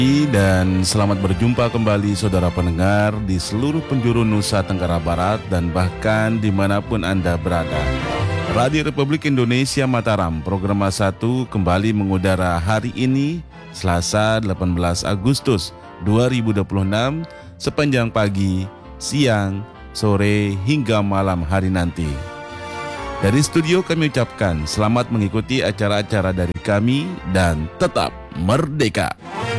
Dan selamat berjumpa kembali saudara pendengar di seluruh penjuru Nusa Tenggara Barat dan bahkan dimanapun Anda berada. Radio Republik Indonesia Mataram, program A1 kembali mengudara hari ini, Selasa 18 Agustus 2026, sepanjang pagi, siang, sore, hingga malam hari nanti. Dari studio kami ucapkan selamat mengikuti acara-acara dari kami dan tetap merdeka.